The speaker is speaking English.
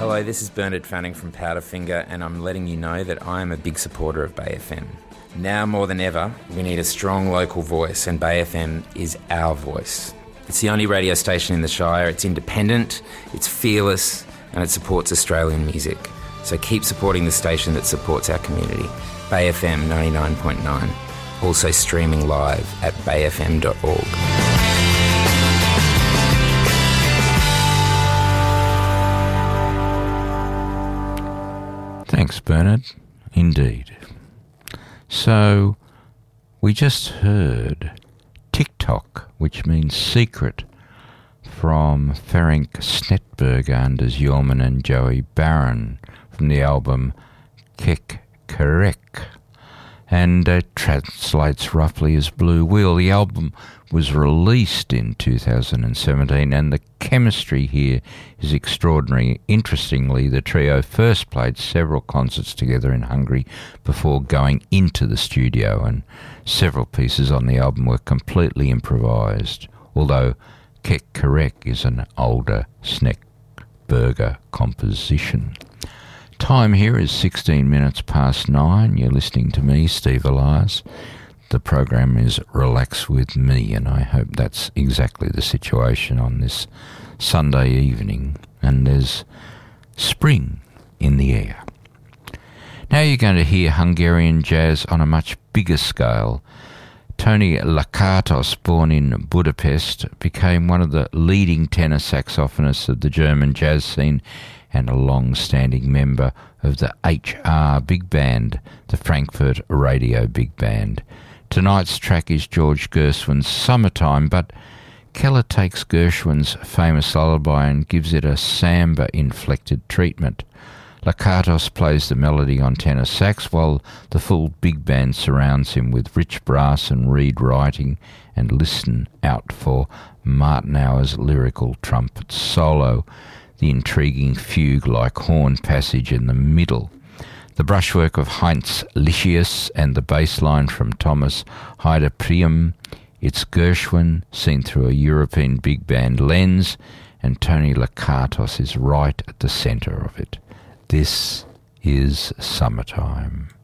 Hello, this is Bernard Fanning from Powderfinger, and I'm letting you know that I am a big supporter of Bay FM. Now more than ever, we need a strong local voice, and Bay FM is our voice. It's the only radio station in the Shire. It's independent, it's fearless, and it supports Australian music. So keep supporting the station that supports our community. Bay FM 99.9. Also streaming live at bayfm.org. Thanks, Bernard. Indeed. So, we just heard TikTok, which means secret, from Ferenc Snetberg, Anders Yeoman and Joey Barron, from the album Kek Kerek, and translates roughly as Blue Wheel. The album was released in 2017, and the chemistry here is extraordinary. Interestingly, the trio first played several concerts together in Hungary before going into the studio, and several pieces on the album were completely improvised, although Kek Kerek is an older Snetberger composition. Time here is 16 minutes past 9. You're listening to me, Steve Elias. The program is Relax With Me, and I hope that's exactly the situation on this Sunday evening, and there's spring in the air. Now you're going to hear Hungarian jazz on a much bigger scale. Tony Lakatos, born in Budapest, became one of the leading tenor saxophonists of the German jazz scene and a long-standing member of the HR Big Band, the Frankfurt Radio Big Band. Tonight's track is George Gershwin's Summertime, but Keller takes Gershwin's famous lullaby and gives it a samba-inflected treatment. Lakatos plays the melody on tenor sax, while the full big band surrounds him with rich brass and reed writing, and listen out for Martinauer's lyrical trumpet solo, the intriguing fugue-like horn passage in the middle, the brushwork of Heinz Lichius, and the bass line from Thomas Heideprium. It's Gershwin seen through a European big band lens, and Tony Lakatos is right at the centre of it. This is Summertime.